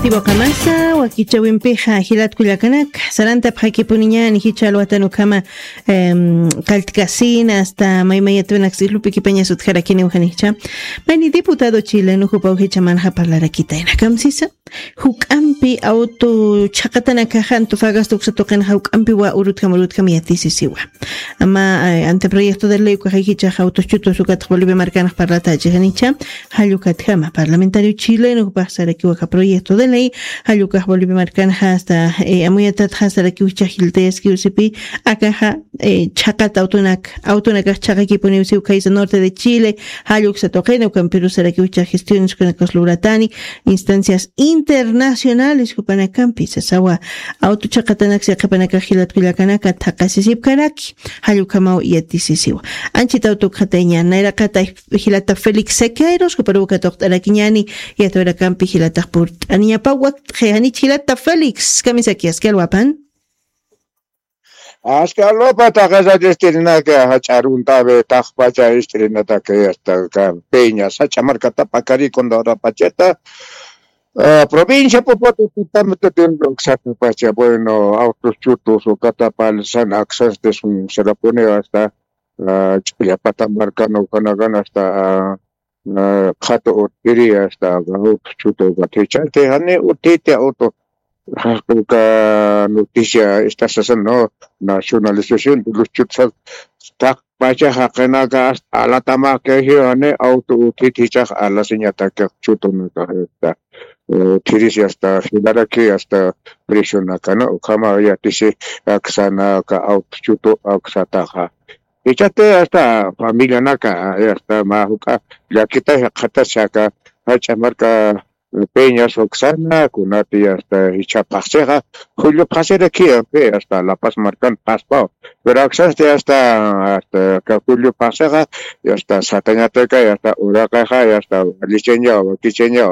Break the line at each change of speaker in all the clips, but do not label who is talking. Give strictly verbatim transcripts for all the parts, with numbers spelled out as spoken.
Tiboqamasa wakichawinpiqa hilatkullakanak saranta p'aqipuniñani hichal watanukama um, kaltikasina hasta maymayatunak silupi kipaña sutjarakini ujanijcha mani diputado chileno hupau hichamanja parlarakitaina kamsisa hukampi auto chaqatanaka hantu fagas tuksatoqen hukampi wa urutkam urutkam yatisisiwa ama anteproyecto de ley que hicha auto chuto sukat Bolivia marcanas parlata janicha halukatjama parlamentario chileno hupasaraki wa proyecto de ley halukas Bolivia marcan hasta eh, amuyatat hasta la que ucha hiltes que usipi akaja eh, chakata autonak autonak chaka que pone usi ukaisa norte de Chile haluk se toqena con Perú será que ucha gestiones con el instancias internacionales kupana campi se sawa auto chakatanak se kapana kajilat kuyakanaka takasisip karaki halukama yatisisiwa anchita auto khateña naira kata hilata Félix Sequeiros que Perú que doctora Quiñani y atora campi hilata por aniña Pawak Jehani Chilata Félix, camisa aquí, ¿es que alwapan?
Ascalo pata casa destina que hacharunta be takpacha estrena que hasta peña sacha marca tapacari con dora pacheta provincia popoto tutamente tiendo exacto pacha bueno autos chutos o catapal san access de su se la pone hasta ya pata marca no con hasta Kato utiri hasta gaut chuto gatecha te hane utite auto ka noticia esta sesión no nacionalización de los chutos tak pacha hakena gas ala tama que hane auto utite a la señata que chuto no está utiri hasta hidara que hasta presiona kana kama ya tisi aksana ka auto chuto aksata Echate hasta familia naka hasta mahuka la kita kata saka hacha marca peñas oxana kunati hasta hicha pasera julio pasera aquí hasta la paz marcan paspa pero axaste hasta hasta julio pasera y hasta satañateca y hasta uracaja y hasta liceña o quicheña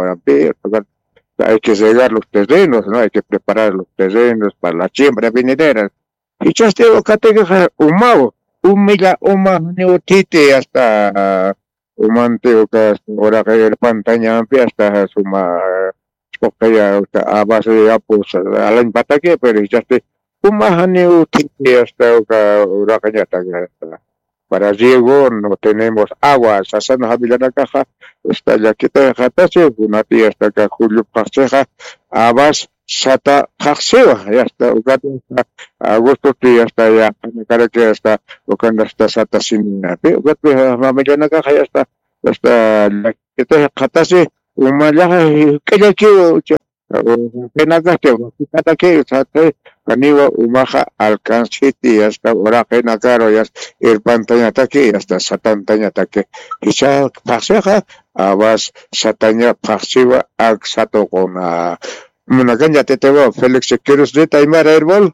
hay que regar los terrenos, no hay que preparar los terrenos para la siembra venidera. Hichaste o categoría humano Umila uma neotite hasta umante oka ora que pantalla amplia hasta suma skopaya a base de apos al empataque pero ya este uma neotite hasta oka ora que ya está para riego no tenemos agua sasana habilana caja está ya que te jatase una tía hasta que julio paseja a base Sata Haxewa, ya está, agosto que hasta ya, cara que hasta, o cuando está Sata sin pero que la mañana caja ya está, hasta la que te jatase, un malaja que ya quiero, que nada que, cada que, sate, caniva, umaja, alcanciti, hasta ahora que nacaro, ya el pantalla ataque, hasta satantaña ataque, y ya paseja, a vas sataña pasiva, axato con a Munaganya te tengo Félix Sequeiros de Taimara Herbol.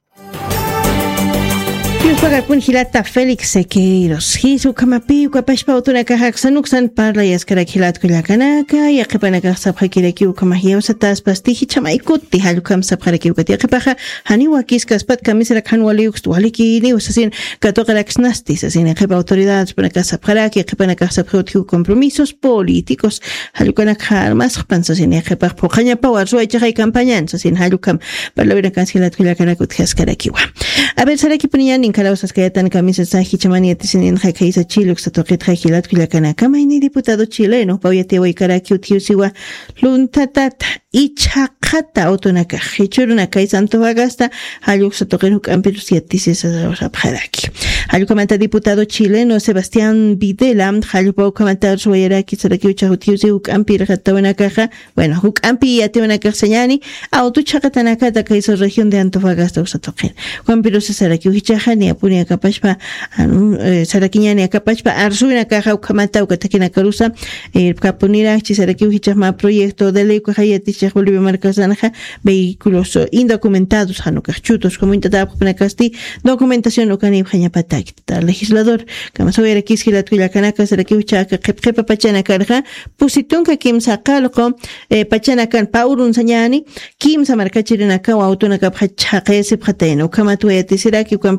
Juega con Hilata Félix Sequeiros. Hisu kamapi kapashpa utuna kahak sanuksan parla yaskara hilat kulakanaka yakipana ka sabhakira kiu kamahia usatas pastihi chamaikuti halukam sabhara kiu katia kapaha hani wakis kaspat kamisera kanwali uxtualiki ni usasin katokalax nastis asin equipa autoridades para ka sabhara ki yakipana ka sabhoti compromisos políticos halukana khar mas khpansa sin equipa pokanya power so echa campañan asin halukam para la vera kansilat kulakanaka uthaskara kiwa. A ver sara kipunian Calausas que tan camisas saji chamani atisen jacaisa chilux toquet jajilat kulakana kama ni diputado chileno pauyate hoy karaki utiusiwa luntatat ichakata autonaka hichuruna kai santo agasta halux toquenu campirus yatises abjaraki halukamanta diputado chileno Sebastián Videla halupo comentar su yeraki saraki uchutiusi campir jatawana caja bueno huk ampi yatewana caseñani auto chakatanaka da kaiso región de Antofagasta usatoquen campirus saraki uchajani apuni akapashpa sarakiñani akapashpa arsuina caja ukamata ukatakina karusa el kapunira chisaraki uhichama proyecto de ley que Bolivia marcas zanja vehículos indocumentados hanukachutos como intentaba casti documentación ukani bhaña patak legislador kama soyera kishilat kuyakanaka saraki uchaka qepqepa pachana karja pusitunka kimsa qalqo pachana kan paurun sañani kimsa markachirina ka autonaka bhachaqesi bhateno kama tueti siraki kampirusa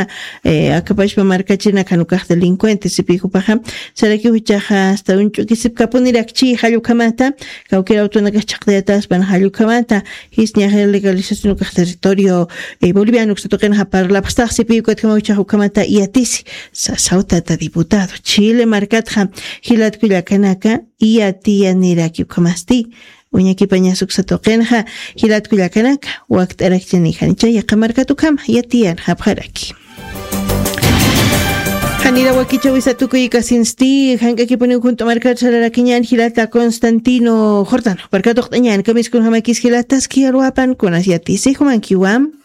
eh, akapashpa markachina kanukaq delincuentes sipijupaqa saraki huchaqa hasta un chukisip kapunirakchi hallukamata kawkira autonakaq chaqdayataspan hallukamata hisña legalización kaq territorio eh, boliviano kusatuqina parlapastaq sipiyukat kama huchajukamata iatisi sasautata diputado Chile markatqa hilatkullakanaka iatia nirakyukamasti uñakipaña suksatoqinqa hilatkullakanaka waqt'arakchaniqanicha yaqa markatukama yatian hapqaraki Hanira wakicha wisatukuy kasinsti hank'akipuni junto markat sararakiñan hilata Constantino Jordano markatuq t'añan kamiskun hamakis hilatas kiarwapan kunas yatisi humankiwan